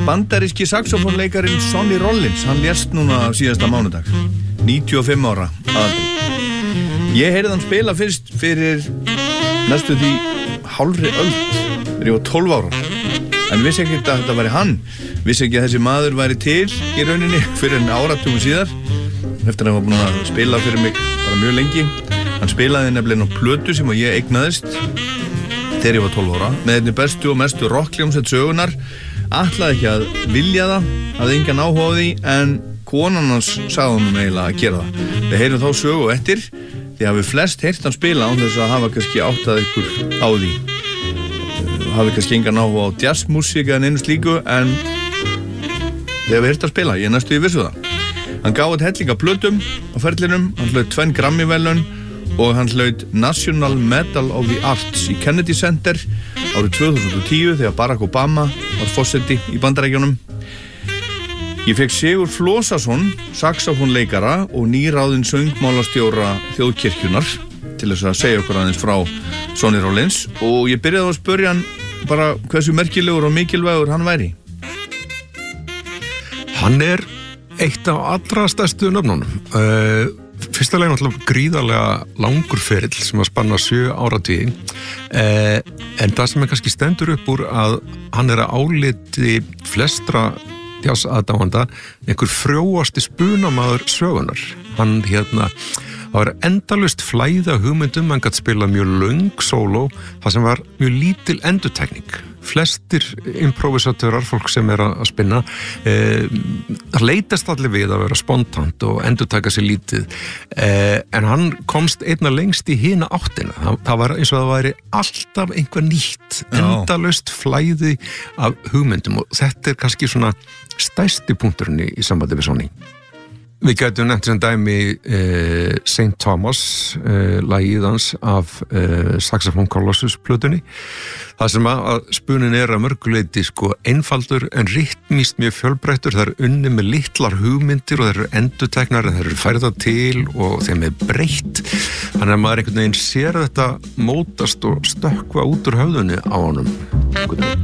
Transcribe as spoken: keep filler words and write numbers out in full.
bandaríski saxofónleikarin Sonny Rollins, hann lést núna síðasta mánudag, níutíu og fimm ára aðaldri. Ég heyrði hann spila fyrst fyrir næstu því hálfri öld, þegar ég var tólf ára. En vissi ekki að þetta væri hann, vissi ekki að þessi maður væri til í rauninni fyrir en áratugum síðar, eftir að hann var búin að spila fyrir mig bara mjög lengi. Hann spilaði nefnilega á plötu sem ég eignaðist þegar ég var tólf ára, með einni bestu og mestu rockljómsveit sögunar, ætlaði ekki að vilja það, hafði engan áhuga á því, en konan hans sagði honum eiginlega að gera það. Við heyrum þá sögu eftir, því hafið flest heyrt hann spila án þess að hafa kannski áttað ykkur á því. Hafið kannski engan áhuga á jazzmúsík eða neinu slíku, en þið hafið heyrt hann spila, ég næstu í vissu það. Hann gaf út hellinga plötum á ferlinum, hann hlaut tvenn Grammy-verðlaun og hann hlaut National Medal of the Arts í Kennedy Center árið tvö þúsund og tíu þegar Barack Obama var forseti í Bandaríkjunum. Ég fekk Sigur Flosason, saxofónleikara og nýráðinn söngmálastjóra Þjóðkirkjunnar til þess að segja okkur aðeins frá Sonny Rollins og ég byrjaði að spyrja hann bara hversu merkilegur og mikilvægur hann væri. Hann er eitt af allra stærstu nöfnunum. Uh, Fyrsta leginn náttúrulega gríðarlega langur ferill sem að spanna sjö áratugi eh, en það sem er kannski stendur upp úr að hann er að áliti flestra jazz-aðdáenda einhver frjóasti spunamaður sögunar. Hann hérna það var endalaust flæði af hugmyndum, hann gat spila mjög löng sóló, það sem var mjög lítil endurtekning. Flestir improvisatörar, fólk sem er að spinna, eh, það leitast allir við að vera spontant og endurtaka sér lítið, eh, en hann komst einna lengst í hina áttina. Það, það var eins og það væri alltaf einhver nýtt, endalaust flæði af hugmyndum og þetta er kannski svona stærsti punkturinn í, í sambandi við Sonny. Við gætum nefnt sem dæmi eh, Saint Thomas, eh, lagið hans af eh, Saxophone Colossus plötunni. Það sem að, að spunin er að mörguleiti sko einfaldur en rytmíst mjög fjölbreyttur. Það er unni með litlar hugmyndir og það eru endurteknar en það eru færðar til og þeim er breytt. Þannig að maður einhvern veginn sér þetta mótast og stökkva út úr höfðunni á honum.